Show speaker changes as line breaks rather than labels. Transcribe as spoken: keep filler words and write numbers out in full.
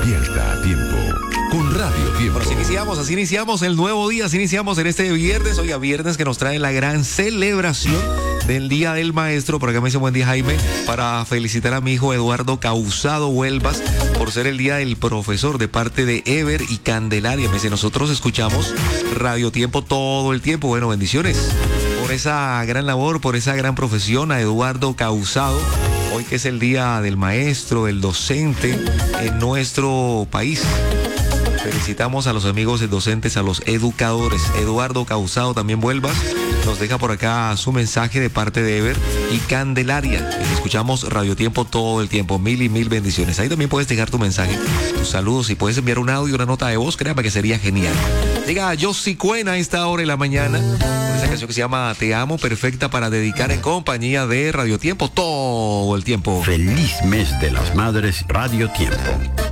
Despierta a tiempo con Radio Tiempo.
Bueno, así iniciamos, así iniciamos el nuevo día, así iniciamos en este viernes, oiga, viernes que nos trae la gran celebración del Día del Maestro. Por acá me dice buen día, Jaime, para felicitar a mi hijo Eduardo Causado Huelvas por ser el Día del Profesor de parte de Ever y Candelaria. Me dice, nosotros escuchamos Radio Tiempo todo el tiempo. Bueno, bendiciones por esa gran labor, por esa gran profesión a Eduardo Causado. Hoy que es el Día del Maestro, del Docente en nuestro país. Felicitamos a los amigos docentes, a los educadores. Eduardo Causado también Huelvas nos deja por acá su mensaje de parte de Ever y Candelaria. Escuchamos Radio Tiempo todo el tiempo. Mil y mil bendiciones. Ahí también puedes dejar tu mensaje, tus saludos, y puedes enviar un audio, una nota de voz, créame que sería genial. Llega Josie Cuena a esta hora de la mañana con esa canción que se llama Te Amo, perfecta para dedicar en compañía de Radio Tiempo todo el tiempo.
Feliz mes de las madres, Radio Tiempo.